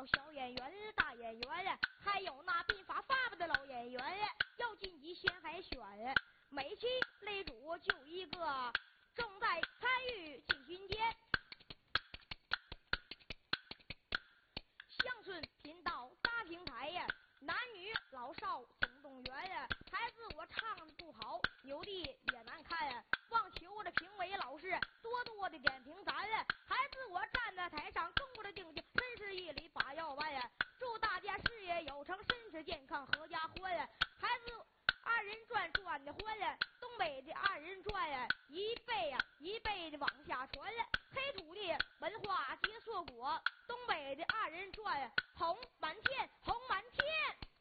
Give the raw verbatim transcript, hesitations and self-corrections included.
了小演员、大演员，还有那鬓发发发的老演员，要晋级先海选，每期擂主就一个，正在参与进行间。乡村频道大平台呀，男女老少总动员呀，孩子我唱的不好，扭的也难看呀，望求的评委老师多多的点评咱呀，孩子我站在台上更不的定睛，真是一里把要弯呀，祝大家事业有成，身体健康，阖家欢呀，孩子二人转转的欢呀，东北的二人转呀，一辈呀一辈的往下传呀，黑土的文化结硕果，东北的二人转呀，红满天，红满天。